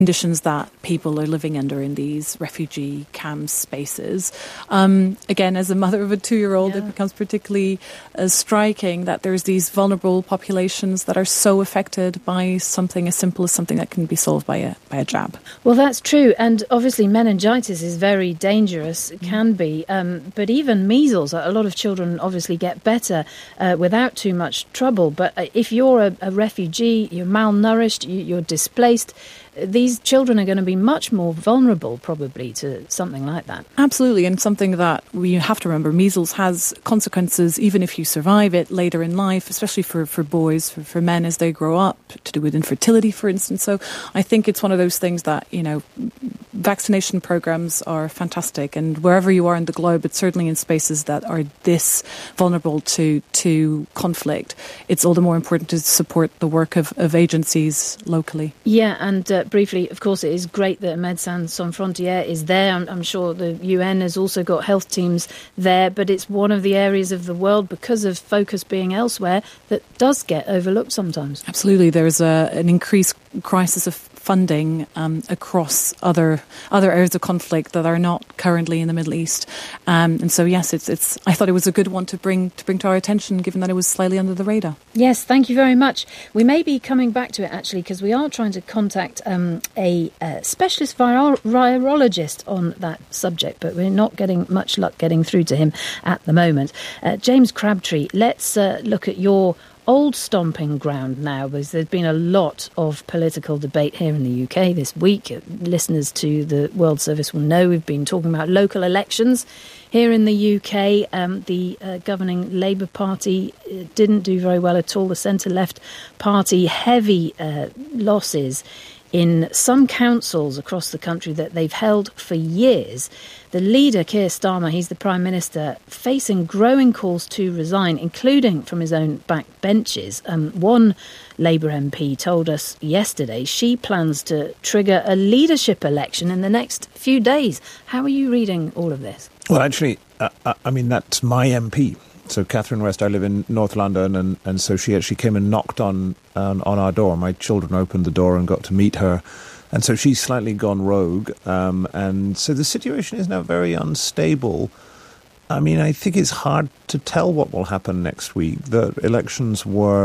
conditions that people are living under in these refugee camp spaces. Again, as a mother of a 2-year-old, it becomes particularly striking that there's these vulnerable populations that are so affected by something as simple as something that can be solved by a jab. Well, that's true. And obviously meningitis is very dangerous. It can be. But even measles, a lot of children obviously get better without too much trouble. But if you're a refugee, you're malnourished, you're displaced, these children are going to be much more vulnerable probably to something like that. Absolutely, and something that we have to remember, measles has consequences even if you survive it later in life, especially for boys, for men as they grow up, to do with infertility, for instance. So I think it's one of those things that, vaccination programs are fantastic, and wherever you are in the globe, but certainly in spaces that are this vulnerable to conflict, it's all the more important to support the work of agencies locally. Yeah, and briefly, of course, it is great that Médecins Sans Frontières is there. I'm sure the UN has also got health teams there, but it's one of the areas of the world, because of focus being elsewhere, that does get overlooked sometimes. Absolutely. There's an increased crisis of funding across other areas of conflict that are not currently in the Middle East, and so yes, it's. I thought it was a good one to bring to our attention, given that it was slightly under the radar. Yes, thank you very much. We may be coming back to it actually, because we are trying to contact a specialist virologist on that subject, but we're not getting much luck getting through to him at the moment. James Crabtree, let's look at your old stomping ground now, because there's been a lot of political debate here in the UK this week. Listeners to the World Service will know we've been talking about local elections here in the UK. The governing Labour Party didn't do very well at all. The centre-left party, heavy losses in some councils across the country that they've held for years. The leader, Keir Starmer, he's the Prime Minister, facing growing calls to resign, including from his own backbenches. One Labour MP told us yesterday she plans to trigger a leadership election in the next few days. How are you reading all of this? Well, actually, that's my MP. So Catherine West, I live in North London, and so she actually came and knocked on our door. My children opened the door and got to meet her. And so she's slightly gone rogue. And so the situation is now very unstable. I mean, I think it's hard to tell what will happen next week. The elections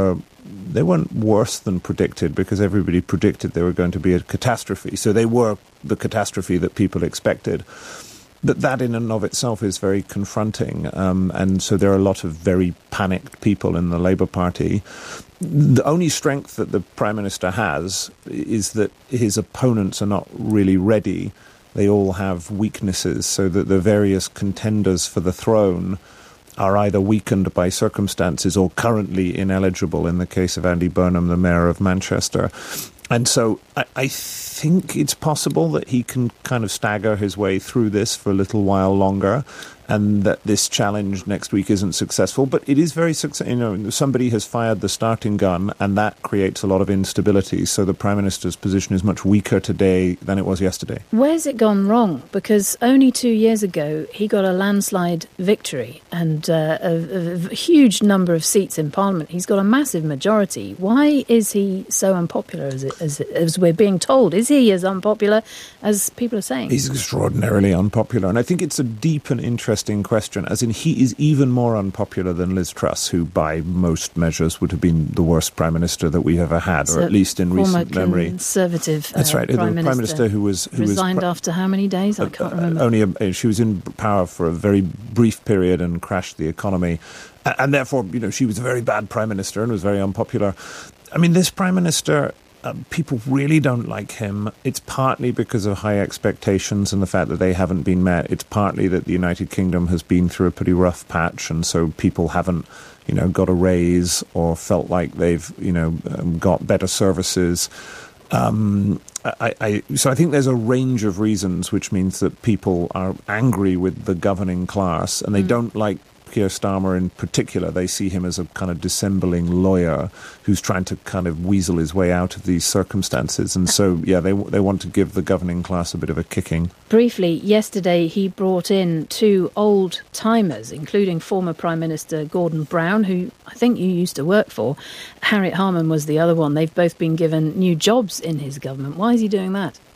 they weren't worse than predicted, because everybody predicted they were going to be a catastrophe. So they were the catastrophe that people expected. But that in and of itself is very confronting. And so there are a lot of very panicked people in the Labour Party. The only strength that the Prime Minister has is that his opponents are not really ready. They all have weaknesses, so that the various contenders for the throne are either weakened by circumstances or currently ineligible, in the case of Andy Burnham, the Mayor of Manchester. And so I think it's possible that he can kind of stagger his way through this for a little while longer, and that this challenge next week isn't successful. But it is very successful. Somebody has fired the starting gun, and that creates a lot of instability. So the Prime Minister's position is much weaker today than it was yesterday. Where's it gone wrong? Because only 2 years ago, he got a landslide victory and a huge number of seats in Parliament. He's got a massive majority. Why is he so unpopular as we're being told? Is he as unpopular as people are saying? He's extraordinarily unpopular. And I think it's a deep and interesting question, as in he is even more unpopular than Liz Truss, who by most measures would have been the worst Prime Minister that we ever had, or at least in recent memory. Conservative That's right. Prime Prime Minister who resigned after how many days? I can't remember. She was in power for a very brief period and crashed the economy. And therefore, she was a very bad Prime Minister and was very unpopular. I mean, this Prime Minister, people really don't like him. It's partly because of high expectations and the fact that they haven't been met. It's partly that the United Kingdom has been through a pretty rough patch, and so people haven't, got a raise or felt like they've, got better services. So I think there's a range of reasons, which means that people are angry with the governing class, and they don't like Keir Starmer in particular, they see him as a kind of dissembling lawyer who's trying to kind of weasel his way out of these circumstances. And so, yeah, they want to give the governing class a bit of a kicking. Briefly, yesterday he brought in 2 old-timers, including former Prime Minister Gordon Brown, who I think you used to work for. Harriet Harman was the other one. They've both been given new jobs in his government. Why is he doing that?